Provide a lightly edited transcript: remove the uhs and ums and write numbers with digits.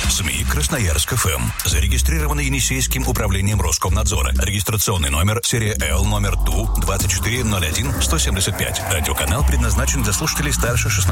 СМИ Красноярск ФМ. Зарегистрировано Енисейским управлением Роскомнадзора. Регистрационный номер серия L номер ТУ 2401-175. Радиоканал предназначен для слушателей старше 16